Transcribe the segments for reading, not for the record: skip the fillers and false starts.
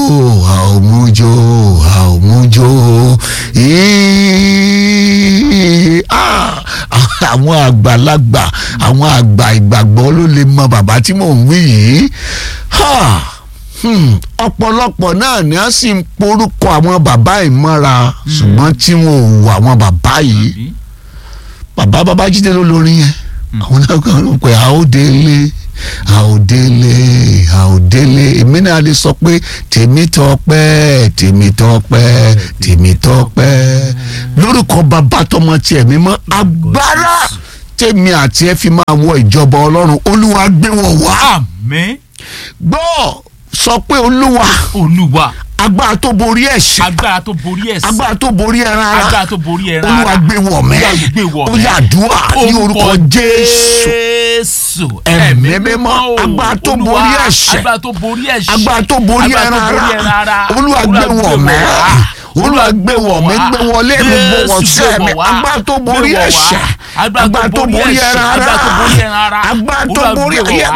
àwọn àgbàlagbà àwọn àgbà ìgbàgbọ́ ló lè mọ bàbá tí mò ń wí yìí. Ọ̀pọ̀lọpọ̀ náà ni a sì ń porúkọ àwọn bàbá ìmọ̀ra ṣùgbọ́n tí wọn ò wà àwọn bàbá yìí. Bàbá Babájídé ló lórin yẹn àwọn náà kàn ń pè àódélé àódélé àódélé èmi náà lè sọ pé Tèmítọ́pẹ́ Tèmítọ́pẹ́ Tèmítọ́pẹ́ lórúkọ bàbá tọmọ tiẹ̀ mímọ́ agbára tèmi àti ẹ fi máa wọ ìjọba Ọlọ́run Olúwa gbé wọn wá. Àmín. Gbọ́ sọ pé Olúwa agbára tó borí ẹ̀ṣẹ̀ agbára tó borí ẹ̀ṣẹ̀ agbára tó borí ẹran ara agbára tó borí ẹran ara Olúwa gbé wọ̀ mẹ́ ó yá àdúrà ní orúkọ Jésù ẹ̀mí mímọ́ agbára tó borí ẹ̀ṣẹ̀ agbára tó borí ẹ̀ṣẹ̀ agbára tó borí ẹran ara Olúwa gbé wọ̀ mẹ́ Olúwa gbé wọ̀ mí gbé wọlé mi gbé wọ̀ sẹ́ mi agbára tó borí ẹ̀ṣẹ̀ agbára tó borí ẹran ara agbára tó borí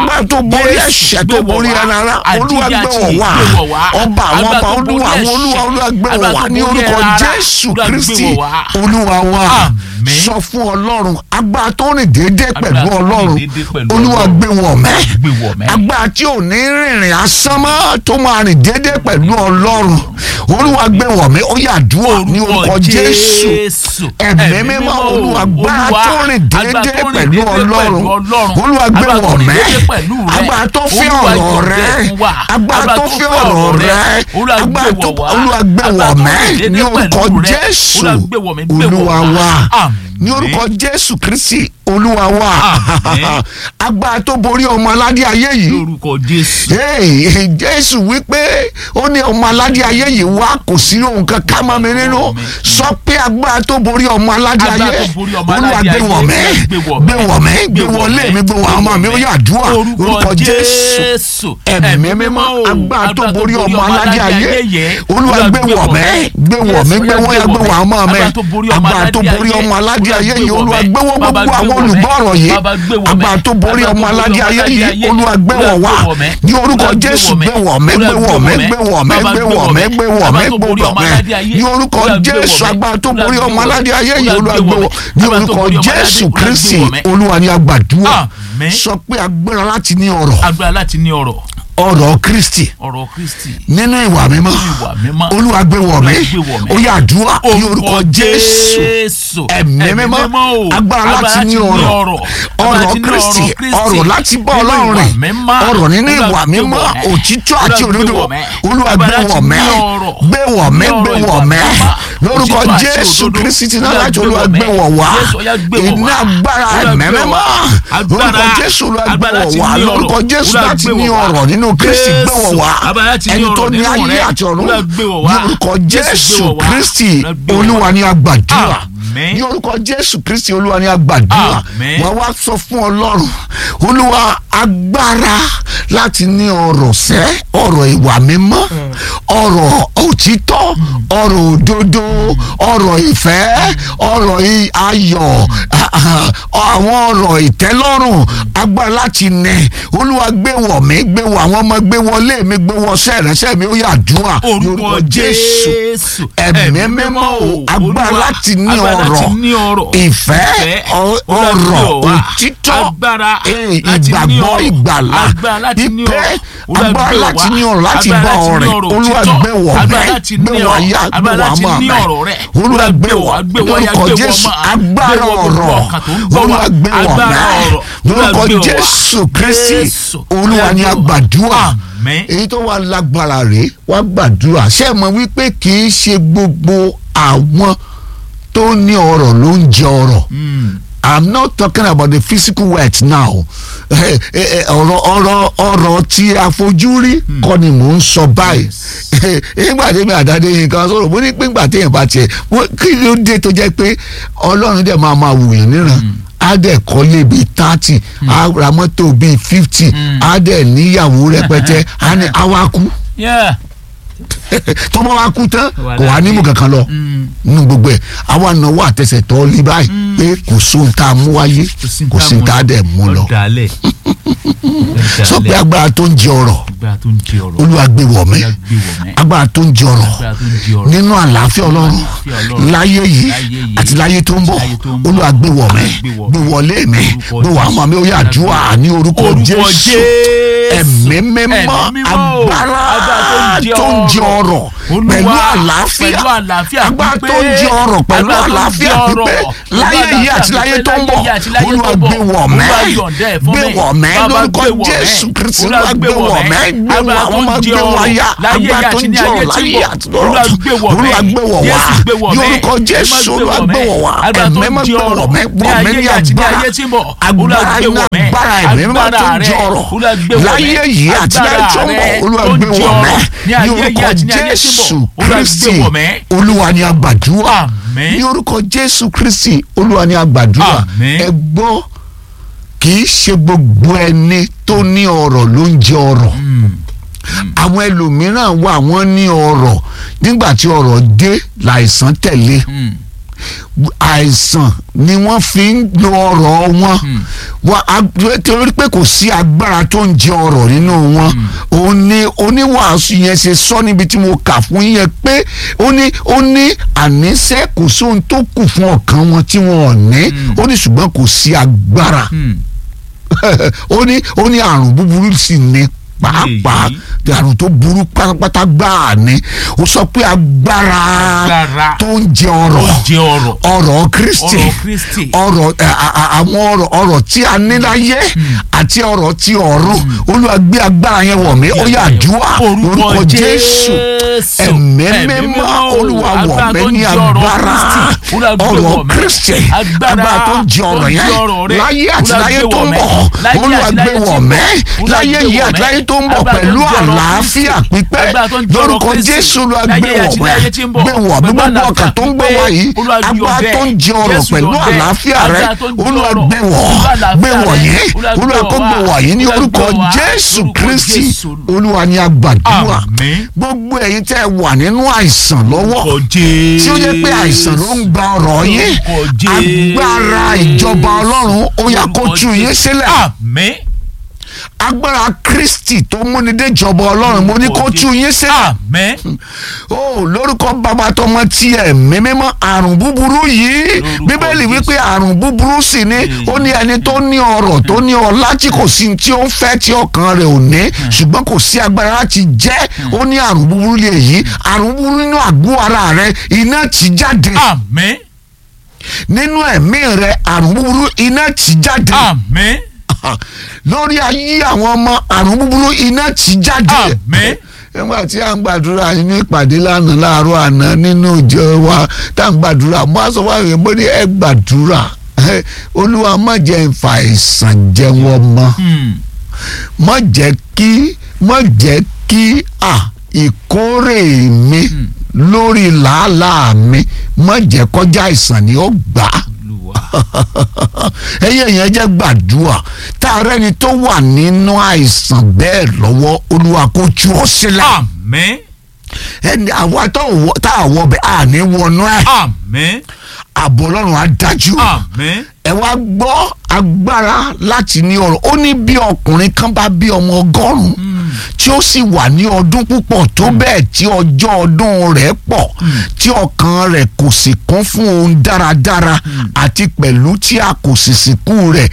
ẹ̀ṣẹ̀ tó borí ẹran ara Olúwa gbé wọ̀ wá ọba àwọn ọba Olúwa àwọn Olúwa gbé wọ̀ wá ní orúkọ Jésù Kristi Olúwa wa. Sọ fún Ọlọ́run agbára tó rìn déédéé pẹ̀lú Ọlọ́run Olúwa gbé wọ̀ mẹ́ agbára tí ò ní rìnrìn asán mọ́ tó máa rìn déédéé pẹ̀lú Ọlọ́run Olúwa gbé wọ̀ mẹ́ ó yá àdúrà ní orúkọ Jésù ẹ̀mí mímọ́ Olúwa agbára tó rìn déédéé pẹ̀lú Ọlọ́run Olúwa gbé wọ̀ mẹ́ agbára tó fi ọ̀rọ̀ rẹ agbára tó fi ọ̀rọ̀ rẹ agbára tó Olúwa gbé wọ̀ mẹ́ ní orúkọ Jésù Olúwa wa ní orúkọ Jésù Kristi Olúwa wa agbára tó borí ọmọ aládé ayé yìí lórúkọ Jésù. Jésù wípé ó ní ọmọ aládé ayé yìí wá kò sí ohun kankan mọ́ mi nínú sọ pé agbára tó borí ọmọ aládé ayé Olúwa gbé wọ̀ mẹ́ gbé wọ̀ mẹ́ gbé wọlé mi gbé wọ̀ ọmọ mi ó yá àdúrà lórúkọ Jésù ẹ̀mí mímọ́ agbára tó borí ọmọ aládé ayé Olúwa gbé wọ̀ mẹ́ gbé wọ̀ mí gbé wọ̀ ya gbé wọ̀ ọmọ mi agbára tó borí ọmọ aládé ayé yìí Olúwa gbé wọ̀ gbogbo àwọn olùgbọ́rọ̀ yìí agbára tó borí ọmọ aládé ayé yìí Olúwa gbé wọ̀ wá ní orúkọ Jésù gbé wọ̀ mẹ́ gbé wọ̀ mẹ́ gbé wọ̀ mẹ́ gbé wọ̀ mẹ́ gbé wọ̀ mẹ́ gbé wọ̀ mẹ́ ní orúkọ Jésù agbára tó borí ọmọ aládé ayé yìí Olúwa gbé wọ̀ ní orúkọ Jésù Kristi Olúwa ni agbàdúrà sọ pé agbára láti ní ọrọ̀ ọ̀rọ̀ Kristi nínú ìwà mímọ́ Olúwa gbé wọ̀ mí ó yá àdúrà ní orúkọ Jésù ẹ̀mí mímọ́ agbára láti ní ọ̀rọ̀ Kristi ọ̀rọ̀ láti bá Ọlọ́run rìn ọ̀rọ̀ nínú ìwà mímọ́ òtítọ́ àti òdodo Olúwa gbé wọ̀ mí gbé wọ̀ mí gbé wọ̀ mí lórúkọ Jésù Kristi ti náà láti Olúwa gbé wọ̀ wá iná agbára ẹ̀mí mímọ́ lórúkọ Jésù Olúwa gbé wọ̀ wá lórúkọ Jésù láti ní ọ̀rọ̀ nínú Kristi gbé wọ̀ wá ẹni tó ní ayé àti ọ̀run ní orúkọ Jésù Kristi Olúwa ni agbàdúrà ní orúkọ Jésù Kristi Olúwa ni agbàdúrà wọ́n wá sọ fún Ọlọ́run Olúwa agbára láti ní ọ̀rọ̀ sẹ́ ọ̀rọ̀ ìwà mímọ́ ọ̀rọ̀ òtítọ́ ọ̀rọ̀ òdodo ọ̀rọ̀ ìfẹ́ ọ̀rọ̀ ayọ̀ àwọn ọ̀rọ̀ ìtẹ́lọ́rùn agbára láti ní Olúwa gbé wọ̀ mí gbé wọ̀ àwọn ọmọ gbé wọlé mi gbé wọ sẹ́rẹ̀sẹ́ mi ó yá àdúrà ní orúkọ Jésù ẹ̀mí mímọ́ agbára láti ní ọ̀rọ̀ ìfẹ́ ọ̀rọ̀ òtítọ́ ìgbàgbọ́ ìgbàlà ìpẹ́ agbára láti ní ọ̀rọ̀ láti bá ọ̀rẹ́ Olúwa gbé wọ̀ mẹ́ gbé wọ̀ ya gbé wọ̀ àmọ́ mẹ́ Olúwa gbé wọ̀ lórúkọ Jésù agbára ọ̀rọ̀ Olúwa gbé wọ̀ mẹ́ lórúkọ Jésù Kristi Olúwa ni agbàdúrà èyí tó wà lágbára rèé wá gbàdúrà ṣé ẹ mọ̀ wípé kì í ṣe gbogbo àwọn tó ní ọrọ̀ ló ń jẹ ọrọ̀. I'm not talking about the physical wealth now. ọ̀rọ̀ tí a fojú rí kọ́ ni mò ń sọ báyìí. nígbà tí mi àdáde yìí kan sọ̀rọ̀ mo ní pé nígbà tí èèyàn bá tiẹ̀ kí ló dé tó jẹ́ pé Ọlọ́run dẹ̀ máa wùyàn níran á dẹ̀ kọ́lé bíi 30 á ra mọ́tò bíi 50 á dẹ̀ níyàwó rẹpẹtẹ á ní awakú. tọ́mọ wa kú tán kò wá nímú kankan lọ nínú gbogbo ẹ̀ àwa náwó àtẹsẹ̀ tọ́ lé báyìí pé kò sóhun tá a mú wáyé kò sí tá a dẹ̀ mú lọ. sọ pé agbára tó ń jẹ ọrọ̀ agbára tó ń jẹ ọ̀rọ̀. Olúwa gbé wọ̀ mí. Agbára tó ń jẹ ọ̀rọ̀ nínú àlàáfíà Ọlọ́run láyé yìí àti láyé tó ń bọ̀. Olúwa gbé wọ̀ mí, gbé wọlé mi, gbé wọ̀ àmọ́ mi. Ó yá àdúrà ní orúkọ Jésù. Ẹ̀mí mímọ́, agbára tó ń jẹ ọ̀rọ̀ pẹ̀lú àlàáfíà, agbára tó ń jẹ ọ̀rọ̀ pẹ̀lú àlàáfíà pípé láyé yìí àti láyé tó ń bọ̀. Olúwa gbé wọ̀ mí, gbé wọ̀ mí lórúkọ Jésù Kristi. Olúwa gbé wọ̀ mí, gbé wọ̀ àwọn ọmọ, gbé wọ̀ ya agbára tó ń jẹ ọ̀rọ̀ láyé àti lọ́rọ̀. Olúwa gbé wọ̀ wá lórúkọ Jésù. Olúwa gbé wọ̀ wá. Ẹ̀mí mímọ́ gbé wọ̀ mí, wọ̀ mí ní agbára iná, agbára ẹ̀mí mímọ́ tó ń jẹ ọ̀rọ̀ láyé yìí àti láyé tó ń bọ̀. Olúwa gbé wọ̀ mí ní orúkọ Jésù Kristi. Olúwa ni a gbàdúrà ní orúkọ Jésù Kristi. Olúwa ni a gbàdúrà. Ẹ gbọ́, kì í ṣe gbogbo ẹni tó ní ọrọ̀ ló ń jẹ ọrọ̀. Àwọn ẹlòmíràn wà, wọ́n ní ọrọ̀, nígbà tí ọrọ̀ dé láìsàn tẹ̀lé. Àìsàn ni wọ́n fi ń lo ọrọ̀ wọn. Torí pé kò sí agbára tó ń jẹ ọrọ̀ nínú wọn. Òun ni oníwàásù yẹn ṣe sọ níbi tí mo kà fún yẹn pé ó ní àníṣe kò sóhun tó kù fún ọkàn wọn tí wọn ò ní. Ó ní ṣùgbọ́n kò sí agbára. Ó ní àrùn búburú sì ní pàápàá, àrùn tó burú pátápátá gbáà ni. Ó sọ pé agbára tó ń jẹ ọrọ̀ Kristi, àwọn ọrọ̀ tí a ní láyé àti ọrọ̀ tí ọ̀run. Olúwa gbé agbára yẹn wọ̀ mí. Ó yá àdúrà orúkọ Jésù. Ẹ̀mí mímọ́, Olúwa wọ̀ mí ní agbára ọrọ̀ Kristi, agbára tó ń jẹ ọrọ̀ yẹn láyé àti láyé tó ń bọ̀. Olúwa gbé wọ̀ mí láyé yìí àti láyé tó ń bọ̀ pẹ̀lú àlàáfíà pípé lórúkọ Jésù. Olúwa gbé wọ̀ mí, gbé wọ̀ mí gbogbo ọkàn tó ń gbé wá yìí. Agbára tó ń jẹ ọrọ̀ pẹ̀lú àlàáfíà rẹ, Olúwa gbé wọ̀ yìí. Olúwa kó gbé wọ̀ yìí ní orúkọ Jésù Kristi. Olúwa ni a gbàdúrà. Gbogbo ẹ̀yin tẹ́ wà nínú àìsàn lọ́wọ́, tí ó yẹ pé àìsàn ló ń gba ọrọ̀ yín, agbára ìjọba Ọlọ́run ó yá kó tú yín sílẹ̀. Agbára Kristi tó múni dé ìjọba Ọlọ́run, mo ní kó tú yín sílẹ̀. Lórúkọ Bàbá tọmọ tí Ẹ̀mí mímọ́. Àrùn búburú yìí, Bíbélì wípé àrùn búburú sì ni. Ó ní ẹni tó ní ọrọ̀ tó ní ọlá tí kò sí tí ó ń fẹ́ tí ọkàn rẹ̀ ò ní, ṣùgbọ́n kò sí agbára láti jẹ́. Ó ní àrùn búburú lè yí. Àrùn búburú nínú àgọ́ ara rẹ̀, iná tì jáde. Nínú ẹ̀mí rẹ̀, àrùn búburú, iná tì jáde. Lórí ayé àwọn ọmọ, àrùn búburú, iná tì jáde. Nígbà tí a ń gbàdúrà ní ìpàdé lánàá láàárọ̀ àná nínú ìjọ wa tá à ń gbàdúrà, mo á sọ wá rèé, mo ní ẹ gbàdúrà, Olúwa má jẹ́ n fa àìsàn jẹ wọ́n mọ́, má jẹ́ kí ìkórè mi lórí làálàá mi, má jẹ́ kọjá àìsàn ni ó gbà. Ẹyẹ yẹn jẹ́ gbàdúrà. Tá a rẹ́ni tó wà nínú àìsàn bẹ́ẹ̀ lọ́wọ́, Olúwa kó tú ọ sílẹ̀. Ẹni àwa tá a wọ bẹ́ẹ̀ àní wọnú ẹ̀. Ààbò Ọlọ́run á dájú. Ẹ wá gbọ́ agbára láti ní ọrọ̀. Ó ní bí ọkùnrin kan bá bí ọmọ 100 tí ó sì wà ní ọdún púpọ̀ tó bẹ́ẹ̀ tí ọjọ́ ọdún rẹ̀ pọ̀, tí ọkàn rẹ̀ kò sì kún fún ohun dáradára, àti pẹ̀lú tí a kò sì sìnkú rẹ̀,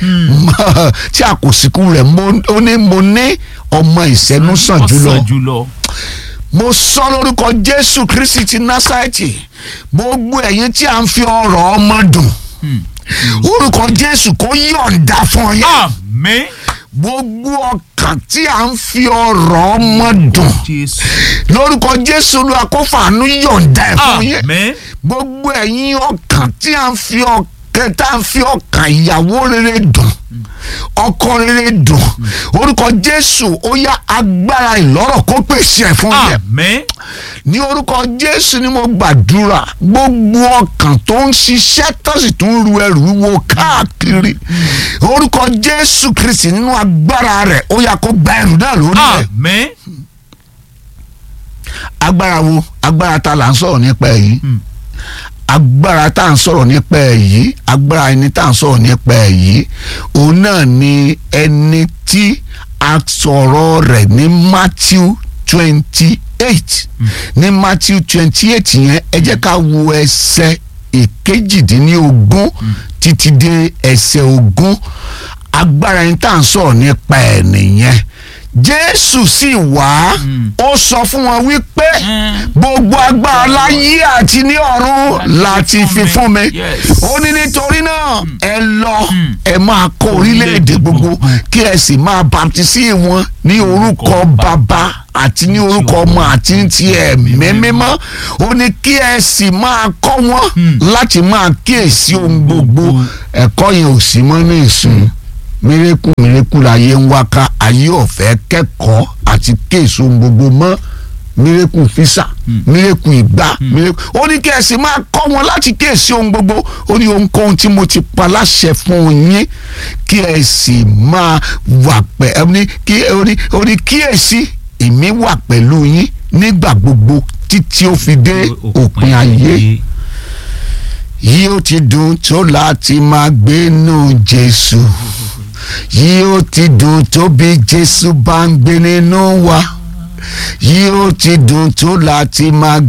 ó ní mo ní ọmọ ìṣẹ́nu sàn jùlọ. Mo sọ lórúkọ Jésù Kristi ti Násárẹ́tì, gbogbo ẹ̀yin tí a ń fi ọrọ̀ ọmọ dùn, orúkọ Jésù kó yọ̀ǹda fún yín. Gbogbo ọkàn tí a ń fi ọrọ̀ ọmọ dùn, lórúkọ Jésù Olúwa kó fàánú yọ̀ǹda ẹ̀ fún yín. Gbogbo ẹ̀yin ọkàn tí a ń fi ọkàn ìyàwó rere dùn, ọkọ rere dùn, orúkọ Jésù ó yá agbára ìlọ́rọ̀ kó pèsè ẹ̀ fún yín. Ní orúkọ Jésù ni mo gbàdúrà, gbogbo ọkàn tó ń ṣiṣẹ́ tó sì tún ru ẹrù wíwo káàkiri, orúkọ Jésù Kristi nínú agbára rẹ̀ ó yá kó gba ẹrù náà lórí rẹ̀. Agbára wo? Agbára ta là ń sọ̀rọ̀ nípa èyí? Agbára tá à ń sọ̀rọ̀ nípa èyí, agbára ẹni tá à ń sọ̀rọ̀ nípa èyí, òun náà ni ẹni tí a sọ̀rọ̀ rẹ̀ ní Matthew 28 ní Matthew 28 yẹn ẹ jẹ́ ká wo ẹsẹ̀ ìkejìdínlógún títí dé ẹsẹ̀ ogún. Agbára yẹn tá à ń sọ̀rọ̀ nípa ẹ̀ nìyẹn. Jésù sì wá ó sọ fún wọn wípé gbogbo agbára láyé àti ní ọ̀run láti fi fún mi. Ó ní nítorí náà ẹ lọ ẹ máa kọ́ orílẹ̀-èdè gbogbo kí ẹ sì máa baptisi wọn ní orúkọ Bàbá àti ní orúkọ Ọmọ àti ní ti Ẹ̀mí Mímọ́. Ó ní kí ẹ sì máa kọ́ wọn láti máa kíyèsí ohun gbogbo. Ẹ̀kọ́ yẹn ò sí mọ́ ní ìsìn. Mírèkù láyé ń wá ká, ayé ọ̀fẹ́ kẹ́kọ̀ọ́ àti kéèso gbogbo mọ́. Mírèkù físà, mírèkù ìgbà, mírèkù. Ó ní kí ẹ sì máa kọ́ wọn láti kéèsí ohun gbogbo. Ó ní ohunkóhun tí mo ti pa láṣẹ fún yín kí ẹ sì máa wà pẹ̀lú. Ó ní kíyèsí èmi wà pẹ̀lú yín nígbà gbogbo títí ó fi dé òpin ayé. Yóò ti dùn tó láti máa gbénú Jésù. Yóò ti dùn tó bí Jésù bá ń gbé nínú wa. Yóò ti dùn tó láti máa